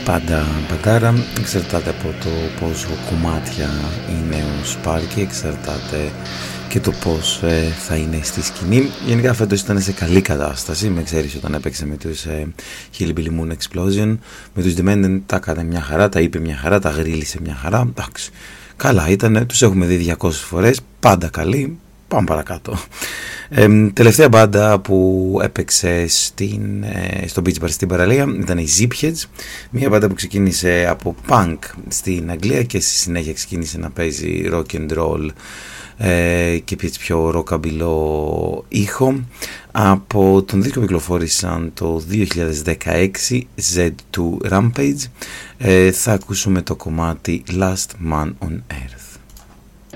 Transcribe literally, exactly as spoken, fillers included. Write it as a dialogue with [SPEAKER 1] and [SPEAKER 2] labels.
[SPEAKER 1] Πάντα μπαντάρα, εξαρτάται από το πόσο κομμάτια είναι ο Σπάρκι, εξαρτάται και το πώς ε, θα είναι στη σκηνή. Γενικά φέτος ήταν σε καλή κατάσταση, με ξέρεις όταν έπαιξε με τους ε, Hillbilly Moon Explosion, με τους Demandent τα έκανε μια χαρά, τα είπε μια χαρά, τα γρίλησε μια χαρά, εντάξει, καλά ήτανε, τους έχουμε δει διακόσιες φορές, πάντα καλοί, πάμε παρακάτω. Ε, τελευταία μπάντα που έπαιξε στην, ε, στο Beach Bar στην παραλία ήταν οι Zipheads, μια μπάντα που ξεκίνησε από punk στην Αγγλία και στη συνέχεια ξεκίνησε να παίζει rock and roll ε, και πιο rockabilly ήχο. Από τον δίσκο που κυκλοφόρησαν το δύο χιλιάδες δεκαέξι, ζετ τού Rampage, ε, θα ακούσουμε το κομμάτι Last Man on Earth.